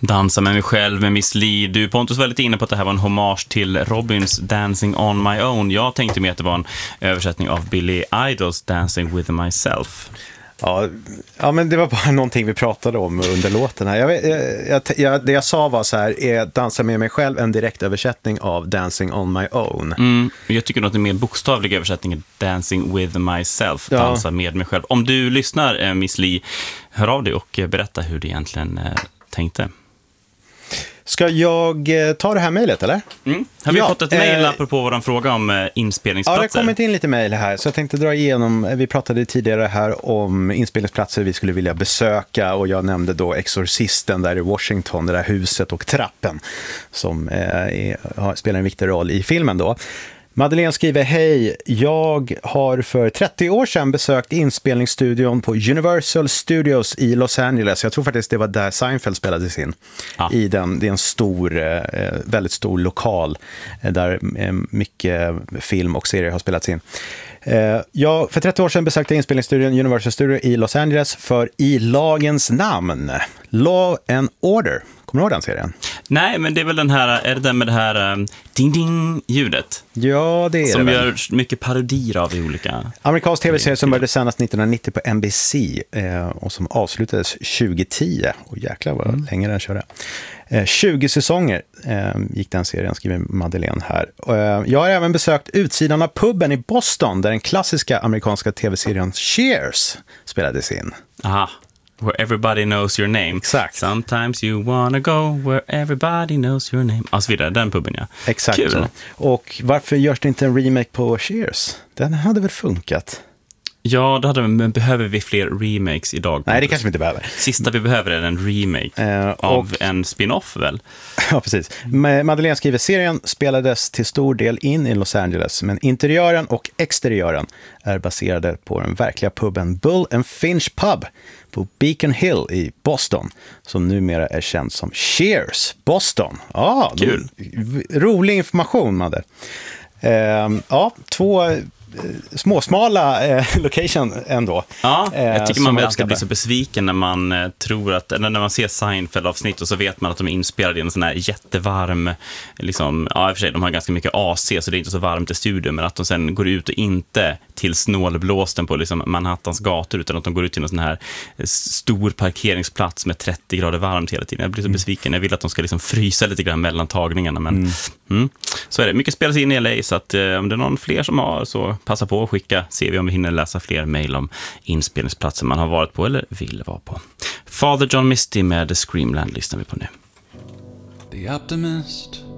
Dansa med mig själv med Miss Li. Du, Pontus, var lite inne på att det här var en hommage till Robins Dancing on my own. Jag tänkte med att det var en översättning av Billy Idols Dancing with myself. Ja, men det var bara någonting vi pratade om under låten här. Det jag sa var så här, är Dansa med mig själv en direkt översättning av Dancing on my own. Jag tycker nog att det är mer bokstavlig översättning är Dancing with myself, dansa med mig själv. Om du lyssnar, Miss Li, hör av dig och berätta hur du egentligen tänkte. Ska jag ta det här mejlet, eller? Har vi fått ett mejl apropå vår fråga om inspelningsplatser? Ja, det har kommit in lite mejl här. Så jag tänkte dra igenom, vi pratade tidigare här om inspelningsplatser vi skulle vilja besöka. Och jag nämnde då Exorcisten där i Washington, det där huset och trappen som spelar en viktig roll i filmen då. Madeleine skriver, hej, jag har för 30 år sedan besökt inspelningsstudion på Universal Studios i Los Angeles. Jag tror faktiskt det var där Seinfeld spelades in. Det är en stor, väldigt stor lokal där mycket film och serier har spelats in. Jag för 30 år sedan besökte inspelningsstudion Universal Studios i Los Angeles för I lagens namn, Law and Order. Kommer du ihåg den serien? Nej, men det är väl den här, är det den med det här ding-ding-ljudet? Ja, det är som det. Som gör mycket parodier av i olika... Amerikansk tv-serie som började sändas 1990 på NBC och som avslutades 2010. Och jäklar vad länge den körde. 20 säsonger gick den serien, skriver Madeleine här. Jag har även besökt utsidan av puben i Boston där den klassiska amerikanska tv-serien Cheers spelades in. Aha. Where everybody knows your name. Exakt. Sometimes you wanna go where everybody knows your name. Alltså vidare, den puben, ja. Exakt. Kul. Så. Och varför görs det inte en remake på Cheers? Den hade väl funkat? Ja, det hade vi, men behöver vi fler remakes idag? Nej, det kanske vi inte behöver. Sista vi behöver är en remake av en spin-off, väl? Ja, precis. Madeleine skriver, serien spelades till stor del in i Los Angeles, men interiören och exteriören är baserade på den verkliga puben Bull and Finch Pub på Beacon Hill i Boston, som numera är känd som Cheers Boston. Kul. Rolig information, Madde. Två småsmala location ändå. Ja, jag tycker man ska bli så besviken när man tror att, eller när man ser Seinfeld-avsnitt och så vet man att de är inspelade i en sån här jättevarm, liksom, ja, i och för sig, de har ganska mycket AC så det är inte så varmt i studion, men att de sen går ut och inte till snålblåsten på liksom Manhattans gator, utan att de går ut till en sån här stor parkeringsplats med 30 grader varmt hela tiden. Jag blir så besviken. Jag vill att de ska liksom frysa lite grann mellan tagningarna, men så är det. Mycket spelas in i LA, så att om det är någon fler som har, så passa på att skicka, ser vi om vi hinner läsa fler mejl om inspelningsplatser man har varit på eller vill vara på. Father John Misty med The Screamland lyssnar vi på nu. The optimist